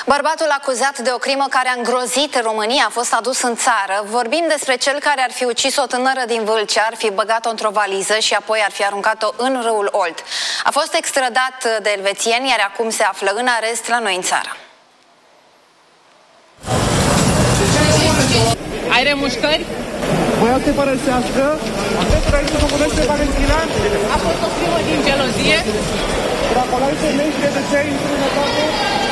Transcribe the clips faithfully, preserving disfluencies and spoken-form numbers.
Bărbatul acuzat de o crimă care a îngrozit România a fost adus în țară. Vorbim despre cel care ar fi ucis o tânără din Vâlcea, ar fi băgat-o într-o valiză și apoi ar fi aruncat-o în râul Olt. A fost extradat de elvețieni, iar acum se află în arest la noi în țară. Ai remușcări? Voiau să te părăsească, atât aici să comunește Valentina. A fost o crimă din gelozie. Racolai femei și de ce ai înstrunătate?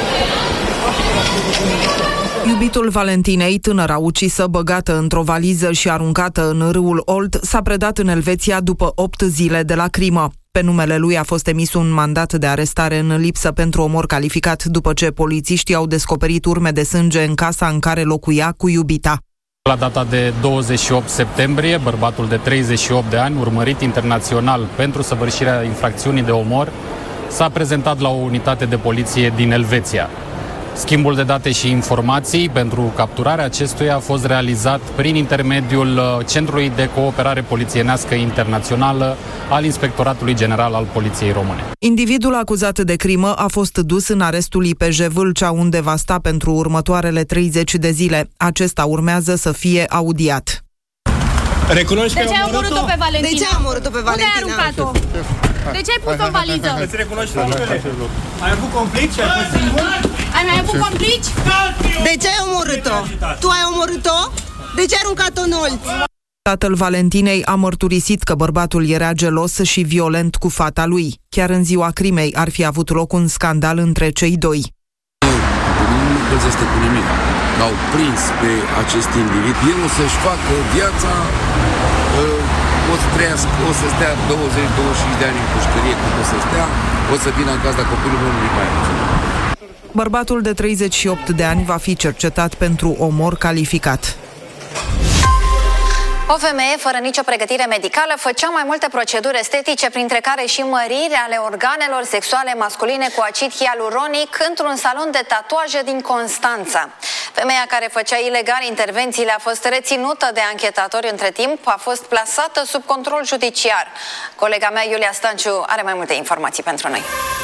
Iubitul Valentinei, tânăra ucisă, băgată într-o valiză și aruncată în râul Olt, s-a predat în Elveția după opt zile de la crimă. Pe numele lui a fost emis un mandat de arestare în lipsă pentru omor calificat după ce polițiștii au descoperit urme de sânge în casa în care locuia cu iubita. La data de douăzeci și opt septembrie, bărbatul de treizeci și opt de ani, urmărit internațional pentru săvârșirea infracțiunii de omor, s-a prezentat la o unitate de poliție din Elveția. Schimbul de date și informații pentru capturarea acestuia a fost realizat prin intermediul Centrului de Cooperare Polițienească Internațională al Inspectoratului General al Poliției Române. Individul acuzat de crimă a fost dus în arestul I P J Vâlcea, unde va sta pentru următoarele treizeci de zile. Acesta urmează să fie audiat. Recunoști că de ce ai omorât-o pe Valentina? De ce ai omorât-o pe Valentina? Unde ai aruncat-o? De ce ai pus-o în valiză? Îți recunoști faptele? Ai avut conflict și ai fost singur? Ai mai avut complici? De ce ai omorât-o? Tu ai omorât-o? De ce ai aruncat-o în Olt? Tatăl Valentinei a mărturisit că bărbatul era gelos și violent cu fata lui. Chiar în ziua crimei ar fi avut loc un scandal între cei doi. Nu păzește cu nimic. L-au prins pe acest individ. El o să-și facă viața, o să trăiască, o să stea douăzeci douăzeci și cinci de ani în pușcărie, cât o să stea, o să vină în casa copilului meu mai mult. Bărbatul de treizeci și opt de ani va fi cercetat pentru omor calificat. O femeie fără nicio pregătire medicală făcea mai multe proceduri estetice, printre care și măriri ale organelor sexuale masculine cu acid hialuronic într-un salon de tatuaje din Constanța. Femeia care făcea ilegal intervențiile a fost reținută de anchetatori între timp, a fost plasată sub control judiciar. Colega mea, Iulia Stanciu, are mai multe informații pentru noi.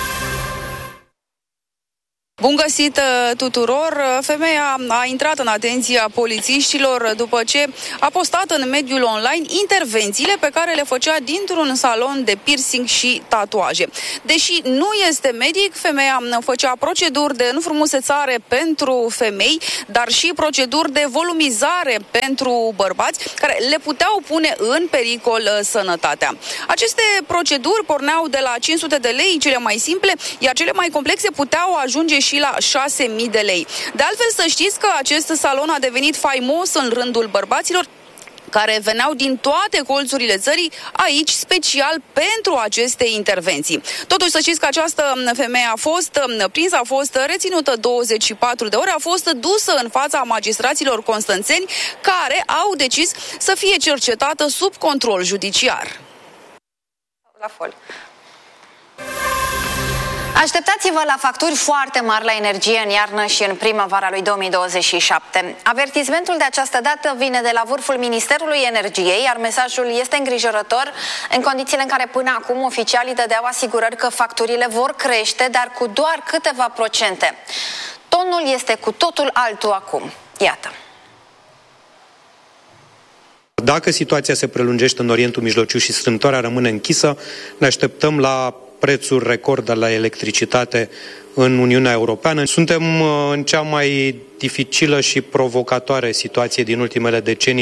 Bun găsit tuturor! Femeia a intrat în atenția polițiștilor după ce a postat în mediul online intervențiile pe care le făcea dintr-un salon de piercing și tatuaje. Deși nu este medic, femeia făcea proceduri de înfrumusețare pentru femei, dar și proceduri de volumizare pentru bărbați, care le puteau pune în pericol sănătatea. Aceste proceduri porneau de la cinci sute de lei, cele mai simple, iar cele mai complexe puteau ajunge și la șase mii de lei. De altfel, să știți că acest salon a devenit faimos în rândul bărbaților care veneau din toate colțurile țării aici special pentru aceste intervenții. Totuși, să știți că această femeie a fost prinsă, a fost reținută douăzeci și patru de ore, a fost dusă în fața magistraților constanțeni care au decis să fie cercetată sub control judiciar. La fol. Așteptați-vă la facturi foarte mari la energie în iarnă și în primăvara lui două mii douăzeci și șapte. Avertismentul de această dată vine de la vârful Ministerului Energiei, iar mesajul este îngrijorător în condițiile în care până acum oficialii dădeau asigurări că facturile vor crește, dar cu doar câteva procente. Tonul este cu totul altul acum. Iată. Dacă situația se prelungește în Orientul Mijlociu și strâmtoarea rămâne închisă, ne așteptăm la prețuri record la electricitate în Uniunea Europeană. Suntem în cea mai dificilă și provocatoare situație din ultimele decenii.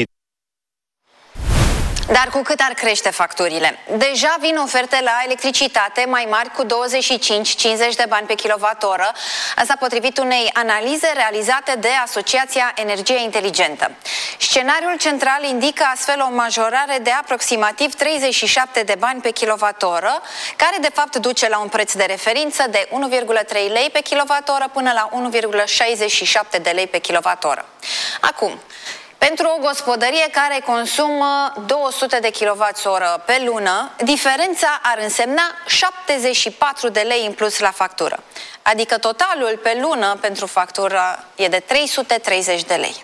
Dar cu cât ar crește facturile? Deja vin oferte la electricitate mai mari cu douăzeci și cinci cincizeci de bani pe kilowatt-oră, asta potrivit unei analize realizate de Asociația Energie Inteligentă. Scenariul central indică astfel o majorare de aproximativ treizeci și șapte de bani pe kilowatt-oră, care de fapt duce la un preț de referință de unu virgulă trei lei pe kilowatt-oră până la unu virgulă șaizeci și șapte de lei pe kilowatt-oră. Acum, pentru o gospodărie care consumă două sute de kilowatts-oră pe lună, diferența ar însemna șaptezeci și patru de lei în plus la factură. Adică totalul pe lună pentru factură e de trei sute treizeci de lei.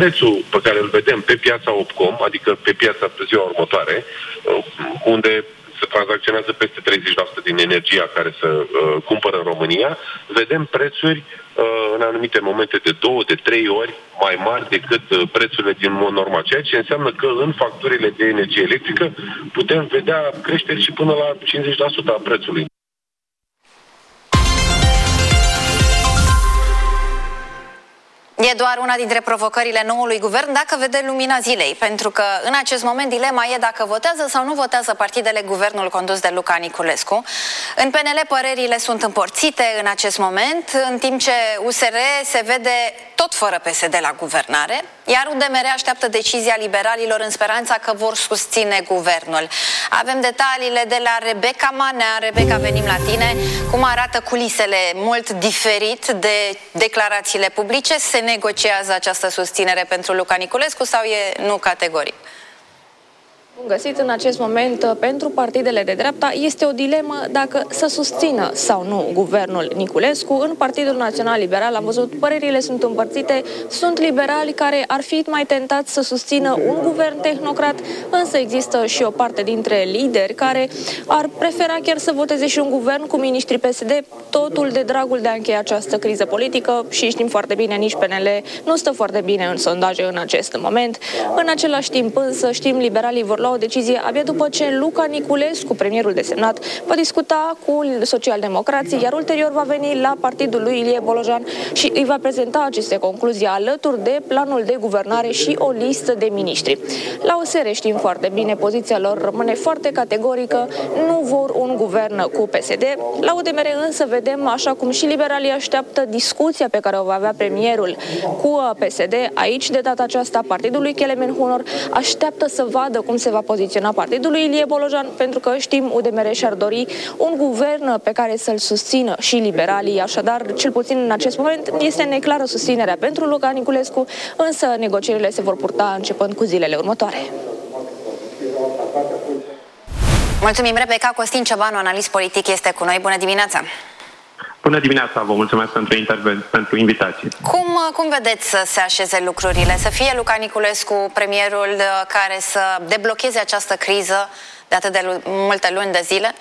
prețul pe care îl vedem pe piața Opcom, adică pe piața pe ziua următoare, unde se tranzacționează peste treizeci la sută din energia care se uh, cumpără în România, vedem prețuri uh, în anumite momente de două, de trei ori mai mari decât uh, prețurile din mod normal. Ceea ce înseamnă că în facturile de energie electrică putem vedea creșteri și până la cincizeci la sută a prețului. E doar una dintre provocările noului guvern dacă vede lumina zilei, pentru că în acest moment dilema e dacă votează sau nu votează partidele guvernul condus de Luca Niculescu. În P N L părerile sunt împărțite în acest moment, în timp ce U S R se vede tot fără P S D la guvernare, iar U D M R așteaptă decizia liberalilor în speranța că vor susține guvernul. Avem detaliile de la Rebecca Manea. Rebecca, venim la tine. Cum arată culisele mult diferit de declarațiile publice? Se negociază această susținere pentru Luca Niculescu sau e nu categoric? Găsit în acest moment pentru partidele de dreapta este o dilemă dacă să susțină sau nu guvernul Niculescu. În Partidul Național Liberal am văzut părerile sunt împărțite. Sunt liberali care ar fi mai tentați să susțină un guvern tehnocrat, însă există și o parte dintre lideri care ar prefera chiar să voteze și un guvern cu miniștri P S D, totul de dragul de a încheia această criză politică și știm foarte bine, nici P N L nu stă foarte bine în sondaje în acest moment. În același timp însă știm liberalii vor lua o decizie abia după ce Luca Niculescu, premierul desemnat, va discuta cu socialdemocrații, iar ulterior va veni la partidul lui Ilie Bolojan și îi va prezenta aceste concluzii alături de planul de guvernare și o listă de miniștri. La U S R știm foarte bine, poziția lor rămâne foarte categorică, nu vor un guvern cu P S D. La U D M R însă vedem, așa cum și liberalii așteaptă discuția pe care o va avea premierul cu P S D, aici de data aceasta partidul lui Kelemen Hunor așteaptă să vadă cum se va poziționa partidul lui Ilie Bolojan, pentru că știm U D M R și-ar dori un guvern pe care să-l susțină și liberalii, așadar, cel puțin în acest moment, este neclară susținerea pentru Luca Niculescu, însă negocierile se vor purta începând cu zilele următoare. Mulțumim, Rebecca. Costin Ciobanu, analist politic, este cu noi. Bună dimineața! Bună dimineața, vă mulțumesc pentru intervenție, pentru invitație. Cum, cum vedeți să se așeze lucrurile? Să fie Luca Niculescu premierul care să deblocheze această criză de atât de multe luni de zile?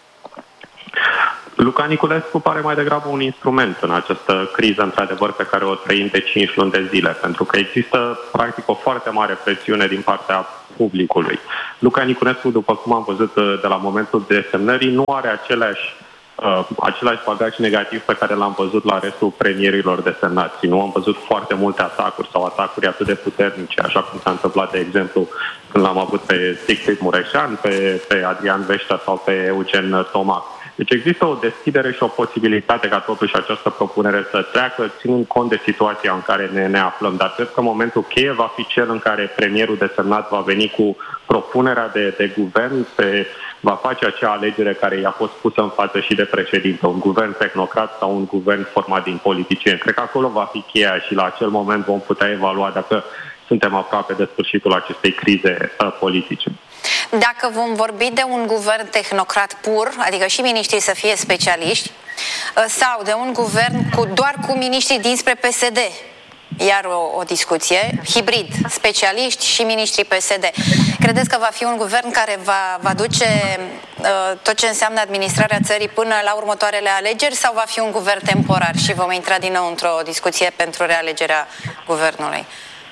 Luca Niculescu pare mai degrabă un instrument în această criză, într-adevăr, pe care o trăim de cinci luni de zile, pentru că există, practic, o foarte mare presiune din partea publicului. Luca Niculescu, după cum am văzut de la momentul desemnării, nu are aceleași Uh, același bagaj negativ pe care l-am văzut la restul premierilor desemnați. Nu am văzut foarte multe atacuri sau atacuri atât de puternice, așa cum s-a întâmplat, de exemplu, când l-am avut pe Siegfried Mureșan, pe, pe Adrian Veștea sau pe Eugen Tomac. Deci există o deschidere și o posibilitate ca totuși această propunere să treacă, ținând cont de situația în care ne, ne aflăm. Dar cred că momentul cheie va fi cel în care premierul desemnat va veni cu propunerea de, de guvern, se va face acea alegere care i-a fost pusă în față și de președinte, un guvern tehnocrat sau un guvern format din politicieni. Cred că acolo va fi cheia și la acel moment vom putea evalua dacă suntem aproape de sfârșitul acestei crize uh, politice. Dacă vom vorbi de un guvern tehnocrat pur, adică și miniștrii să fie specialiști, sau de un guvern cu, doar cu miniștrii dinspre P S D, iar o, o discuție, hibrid, specialiști și miniștrii P S D. Credeți că va fi un guvern care va, va duce uh, tot ce înseamnă administrarea țării până la următoarele alegeri sau va fi un guvern temporar și vom intra din nou într-o discuție pentru realegerea guvernului?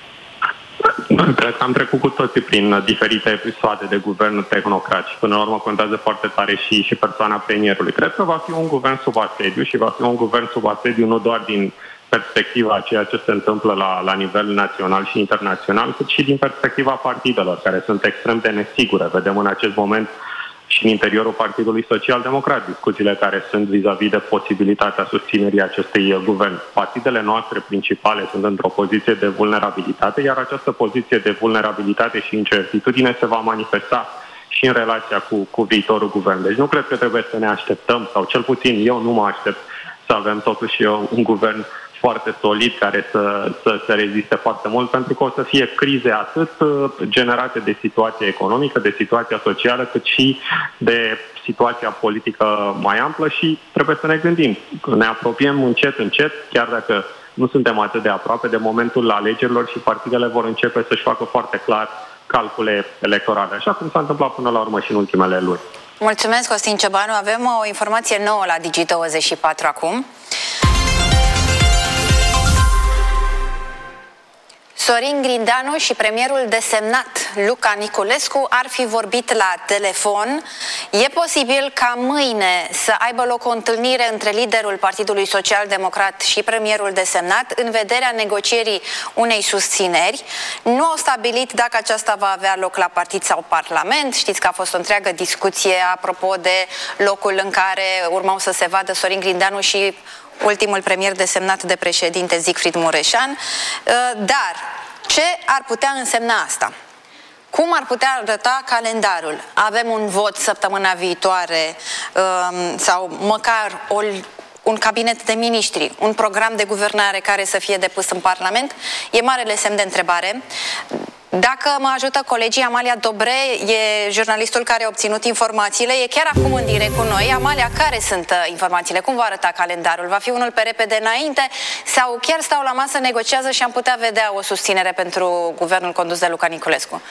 Cred că am trecut cu toții prin diferite episoade de guvern tehnocrat și până la urmă contează foarte tare și, și persoana premierului. Cred că va fi un guvern sub asediu și va fi un guvern sub asediu nu doar din perspectiva a ceea ce se întâmplă la, la nivel național și internațional, cât și din perspectiva partidelor, care sunt extrem de nesigure. Vedem în acest moment și în interiorul Partidului Social-Democrat discuțiile care sunt vis-a-vis de posibilitatea susținerii acestui guvern. Partidele noastre principale sunt într-o poziție de vulnerabilitate, iar această poziție de vulnerabilitate și incertitudine se va manifesta și în relația cu, cu viitorul guvern. Deci nu cred că trebuie să ne așteptăm, sau cel puțin eu nu mă aștept să avem totuși un guvern foarte solid, care să, să se reziste foarte mult, pentru că o să fie crize atât generate de situația economică, de situația socială, cât și de situația politică mai amplă și trebuie să ne gândim. Ne apropiem încet, încet, chiar dacă nu suntem atât de aproape de momentul alegerilor și partidele vor începe să-și facă foarte clar calcule electorale, așa cum s-a întâmplat până la urmă și în ultimele luni. Mulțumesc, Costin Ciobanu. Avem o informație nouă la Digi douăzeci și patru acum. Sorin Grindeanu și premierul desemnat Luca Niculescu ar fi vorbit la telefon. E posibil ca mâine să aibă loc o întâlnire între liderul Partidului Social Democrat și premierul desemnat în vederea negocierii unei susțineri. Nu au stabilit dacă aceasta va avea loc la partid sau parlament. Știți că a fost o întreagă discuție apropo de locul în care urmau să se vadă Sorin Grindeanu și ultimul premier desemnat de președinte Siegfried Mureșan. Dar ce ar putea însemna asta? Cum ar putea arăta calendarul? Avem un vot săptămâna viitoare sau măcar o, un cabinet de miniștri, un program de guvernare care să fie depus în Parlament? E marele semn de întrebare. Dacă mă ajută colegii, Amalia Dobre e jurnalistul care a obținut informațiile, e chiar acum în direct cu noi. Amalia, care sunt informațiile? Cum va arăta calendarul? Va fi unul pe repede înainte sau chiar stau la masă, negociază și am putea vedea o susținere pentru guvernul condus de Luca Niculescu?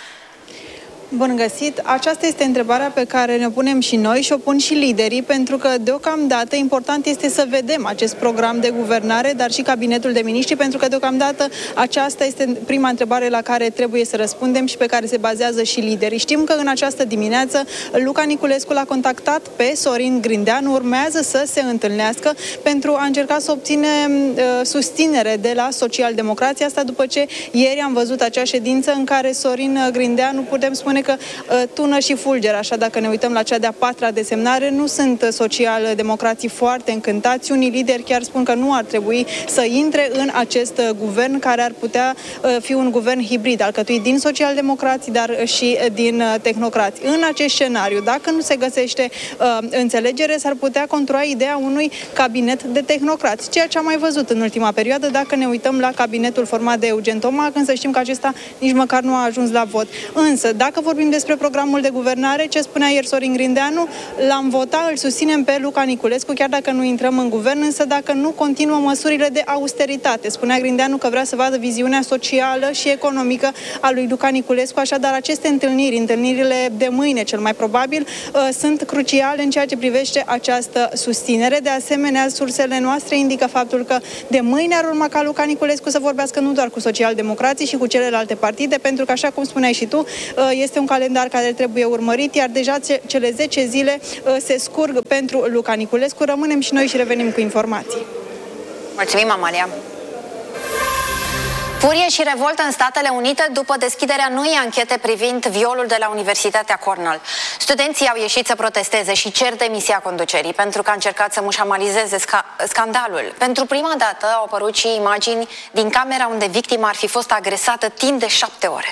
Bun găsit! Aceasta este întrebarea pe care ne punem și noi și o pun și liderii, pentru că deocamdată important este să vedem acest program de guvernare, dar și cabinetul de miniștri, pentru că deocamdată aceasta este prima întrebare la care trebuie să răspundem și pe care se bazează și liderii. Știm că în această dimineață Luca Niculescu l-a contactat pe Sorin Grindeanu, urmează să se întâlnească pentru a încerca să obține uh, susținere de la socialdemocrația, asta după ce ieri am văzut acea ședință în care Sorin Grindeanu, putem spune că uh, tună și fulger, așa dacă ne uităm la cea de-a patra desemnare, nu sunt social-democrații foarte încântați. Unii lideri chiar spun că nu ar trebui să intre în acest uh, guvern care ar putea uh, fi un guvern hibrid, alcătuit din social-democrații, dar și uh, din uh, tehnocrați. În acest scenariu, dacă nu se găsește uh, înțelegere, s-ar putea contura ideea unui cabinet de tehnocrați, ceea ce am mai văzut în ultima perioadă, dacă ne uităm la cabinetul format de Eugen Toma, când să știm că acesta nici măcar nu a ajuns la vot. Însă, dacă vorbim despre programul de guvernare, ce spunea ieri Sorin Grindeanu, l-am votat, îl susținem pe Luca Niculescu, chiar dacă nu intrăm în guvern, însă dacă nu continuă măsurile de austeritate. Spunea Grindeanu că vrea să vadă viziunea socială și economică a lui Luca Niculescu, așadar aceste întâlniri, întâlnirile de mâine cel mai probabil, sunt cruciale în ceea ce privește această susținere. De asemenea, sursele noastre indică faptul că de mâine ar urma ca Luca Niculescu să vorbească nu doar cu socialdemocrații și cu celelalte partide, pentru că, așa cum spuneai și tu, este un calendar care trebuie urmărit, iar deja cele zece zile se scurg pentru Luca Niculescu. Rămânem și noi și revenim cu informații. Mulțumim, Amalia! Furie și revoltă în Statele Unite după deschiderea noii anchete privind violul de la Universitatea Cornell. Studenții au ieșit să protesteze și cer demisia conducerii pentru că a încercat să mușamalizeze sca scandalul. Pentru prima dată au apărut și imagini din camera unde victima ar fi fost agresată timp de șapte ore.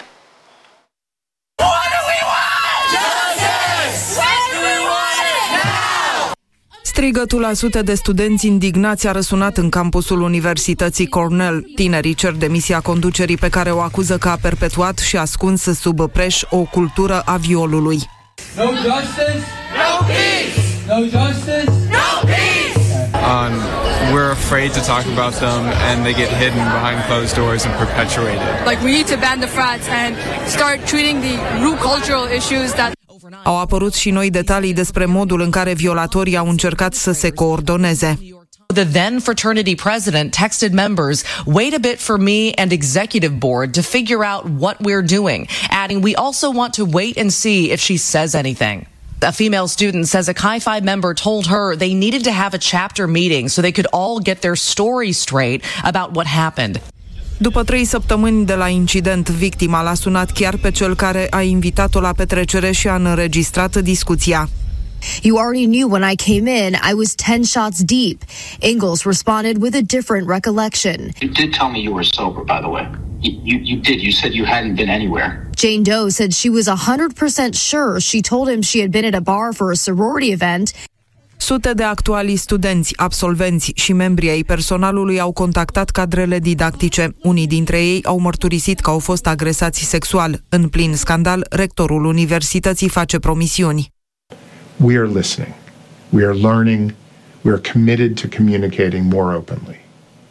Strigătul a sute de studenți indignați a răsunat în campusul Universității Cornell. Tinerii cer demisia conducerii pe care o acuză că a perpetuat și ascuns sub preș o cultură a violului. No justice, no peace. No justice, no peace. Um, we're afraid to talk about them and they get hidden behind closed doors and perpetuated. Like we need to ban the frats and start treating the root cultural issues that Au apărut și noi detalii despre modul în care violatorii au încercat să se coordoneze. The then fraternity president texted members, "Wait a bit for me and executive board to figure out what we're doing," adding, "We also want to wait and see if she says anything." A female student says a Chi Phi member told her they needed to have a chapter meeting so they could all get their story straight about what happened. După trei săptămâni de la incident, victima l-a sunat chiar pe cel care a invitat-o la petrecere și a înregistrat discuția. "You already knew when I came in, I was ten shots deep." Ingalls responded with a different recollection. You did tell me you were sober, by the way. You, you, you did. You said you hadn't been anywhere. Jane Doe said she was one hundred percent sure she told him she had been at a bar for a sorority event. Sute de actuali studenți, absolvenți și membri ai personalului au contactat cadrele didactice. Unii dintre ei au mărturisit că au fost agresați sexual. În plin scandal, rectorul universității face promisiuni. We are listening. We are learning. We are committed to communicating more openly.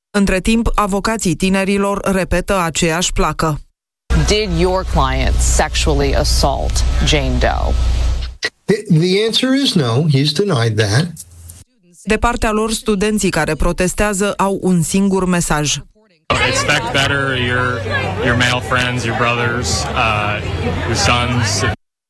Între timp, avocații tinerilor repetă aceeași placă. Did your client sexually assault Jane Doe? The answer is no. He's denied that. De partea lor, studenții care protestează au un singur mesaj. Expect better, your your male friends, your brothers, uh, your sons.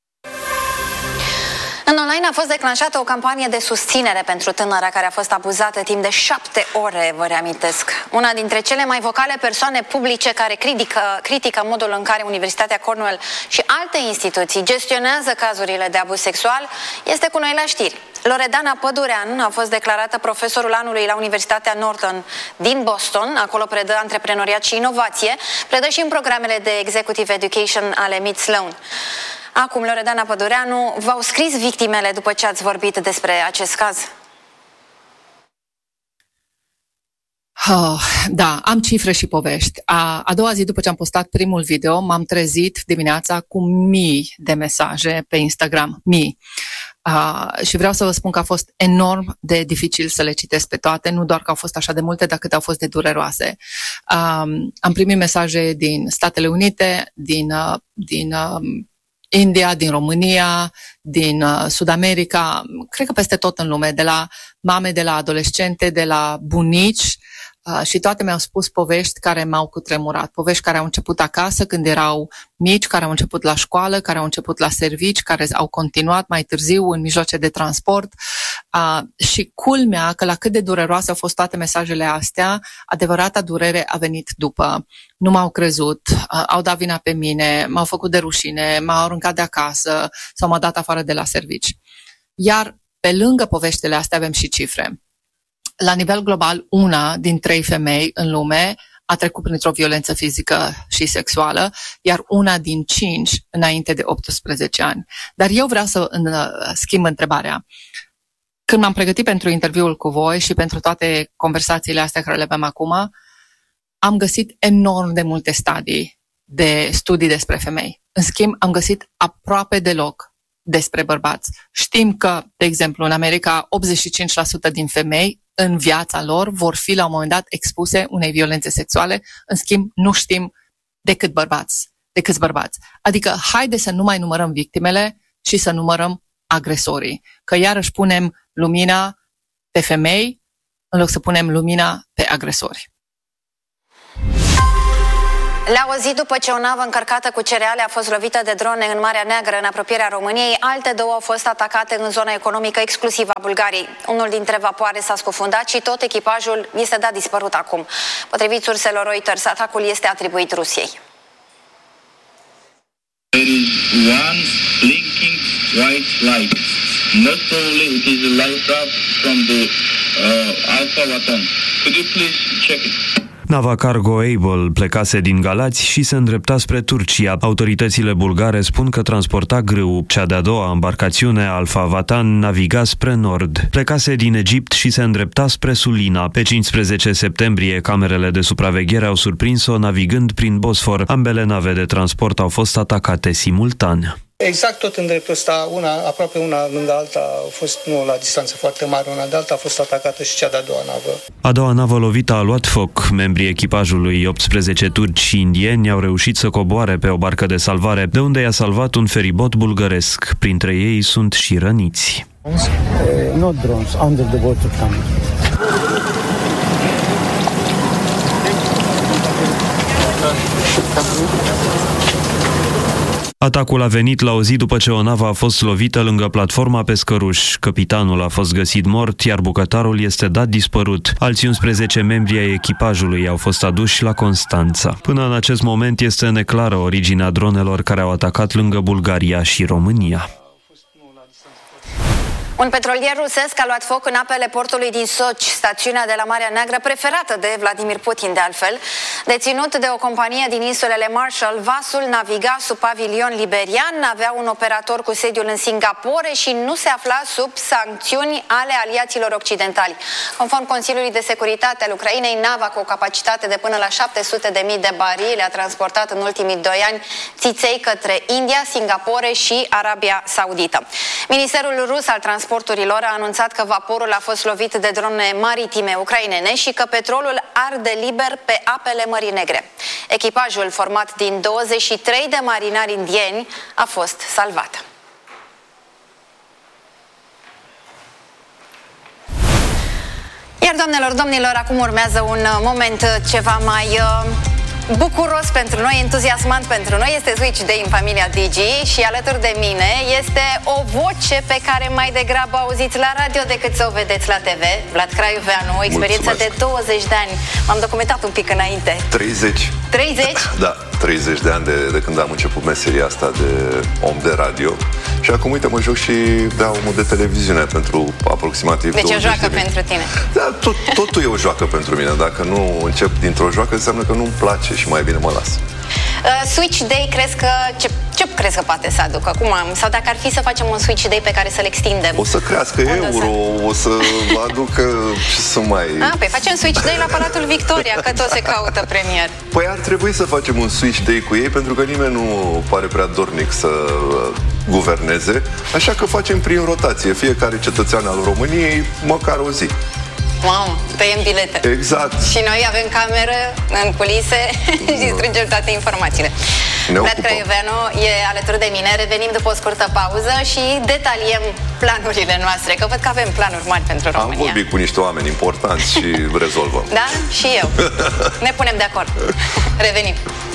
În online a fost declanșată o campanie de susținere pentru tânăra care a fost abuzată timp de șapte ore, vă reamintesc. Una dintre cele mai vocale persoane publice care critică, critică modul în care Universitatea Cornell și alte instituții gestionează cazurile de abuz sexual este cu noi la știri. Loredana Pădurean a fost declarată profesorul anului la Universitatea Northern din Boston. Acolo predă antreprenoriat și inovație. Predă și în programele de Executive Education ale Mid Sloan. Acum, Loredana Pădureanu, v-au scris victimele după ce ați vorbit despre acest caz? Oh, da, am cifre și povești. A, a doua zi după ce am postat primul video, m-am trezit dimineața cu mii de mesaje pe Instagram. Mii. Uh, și vreau să vă spun că a fost enorm de dificil să le citesc pe toate, nu doar că au fost așa de multe, dar cât au fost de dureroase. Uh, am primit mesaje din Statele Unite, din, uh, din uh, India, din România, din uh, Sud America, cred că peste tot în lume, de la mame, de la adolescente, de la bunici, uh, și toate mi-au spus povești care m-au cutremurat, povești care au început acasă când erau mici, care au început la școală, care au început la servici, care au continuat mai târziu în mijloace de transport. Uh, și culmea că la cât de dureroase au fost toate mesajele astea, adevărata durere a venit după. Nu m-au crezut, uh, au dat vina pe mine, m-au făcut de rușine, m-au aruncat de acasă sau m-au dat afară de la servici. Iar pe lângă poveștile astea avem și cifre. La nivel global, una din trei femei în lume a trecut printr-o violență fizică și sexuală, iar una din cinci înainte de optsprezece ani. Dar eu vreau să în, schimb întrebarea. Când m-am pregătit pentru interviul cu voi și pentru toate conversațiile astea care le avem acum, am găsit enorm de multe studii, de studii despre femei. În schimb, am găsit aproape deloc despre bărbați. Știm că, de exemplu, în America, optzeci și cinci la sută din femei în viața lor vor fi la un moment dat expuse unei violențe sexuale, în schimb nu știm decât bărbați, de câți bărbați. Adică haide să nu mai numărăm victimele și să numărăm agresorii, că iarăși punem lumina pe femei în loc să punem lumina pe agresori. La o zi după ce o navă încărcată cu cereale a fost lovită de drone în Marea Neagră, în apropierea României, alte două au fost atacate în zona economică exclusivă a Bulgariei. Unul dintre vapoare s-a scufundat și tot echipajul este dat dispărut acum. Potrivit surselor Reuters, atacul este atribuit Rusiei. There is one blinking white light. Most probably it is a light up from the uh, Alpha Vaton. Could you please check it? Nava Cargo Able plecase din Galați și se îndrepta spre Turcia. Autoritățile bulgare spun că transporta grâu. Cea de-a doua embarcațiune, Alpha Vatan, naviga spre nord. Plecase din Egipt și se îndrepta spre Sulina. Pe cincisprezece septembrie, camerele de supraveghere au surprins-o navigând prin Bosfor. Ambele nave de transport au fost atacate simultan. Exact tot în dreptul ăsta, una, aproape una lângă alta, a fost, nu la distanță foarte mare, una de alta a fost atacată și cea de-a doua navă. A doua navă lovită a luat foc. Membrii echipajului, optsprezece turci și indieni, au reușit să coboare pe o barcă de salvare, de unde i-a salvat un feribot bulgăresc. Printre ei sunt și răniți. Uh, not drones, under the water camera. Atacul a venit la o zi după ce o navă a fost lovită lângă platforma Pescăruș. Capitanul a fost găsit mort, iar bucătarul este dat dispărut. Alți unsprezece membri ai echipajului au fost aduși la Constanța. Până în acest moment este neclară originea dronelor care au atacat lângă Bulgaria și România. Un petrolier rusesc a luat foc în apele portului din Sochi, stațiunea de la Marea Neagră preferată de Vladimir Putin de altfel. Deținut de o companie din insulele Marshall, vasul naviga sub pavilion liberian, avea un operator cu sediul în Singapore și nu se afla sub sancțiuni ale aliaților occidentali. Conform Consiliului de Securitate al Ucrainei, nava cu o capacitate de până la șapte sute de mii de barili a transportat în ultimii doi ani țiței către India, Singapore și Arabia Saudită. Ministerul rus al Transportului Transporturilor a anunțat că vaporul a fost lovit de drone maritime ucrainene și că petrolul arde liber pe apele Mării Negre. Echipajul, format din douăzeci și trei de marinari indieni, a fost salvat. Iar, doamnelor, domnilor, acum urmează un moment ceva mai uh, bucuros pentru noi, entuziasmant pentru noi. Este Switch Day în familia Digi și alături de mine este o voce pe care mai degrabă auziți la radio decât să o vedeți la T V. Vlad Craioveanu, o experiență Mulțumesc. de douăzeci de ani. M-am documentat un pic înainte. treizeci. treizeci? Da, treizeci de ani de, de când am început meseria asta de om de radio. Și acum, uite, mă joc și de omul de televiziune pentru aproximativ deci douăzeci de mii. Deci o joacă pentru tine. Da, tot, totul e o joacă pentru mine. Dacă nu încep dintr-o joacă, înseamnă că nu-mi place și mai bine mă las. Uh, Switch Day, crezi că ce, ce crezi că poate să aducă? Cum am? Sau dacă ar fi să facem un Switch Day pe care să-l extindem? O să crească Unde euro, să... o să aducă și să mai... Ah, păi facem Switch Day la Palatul Victoria, că tot se caută premier. Păi ar trebui să facem un Switch Day cu ei, pentru că nimeni nu pare prea dornic să guverneze, așa că facem prin rotație, fiecare cetățean al României, măcar o zi. Mamă, tăiem bilete. Exact. Și noi avem cameră în culise și strângem toate informațiile. Vlad Craioveanu e alături de mine. Revenim după o scurtă pauză și detaliem planurile noastre, că văd că avem planuri mari pentru România. Am vorbit cu niște oameni importanți și rezolvăm. Da? Și eu. Ne punem de acord. Revenim.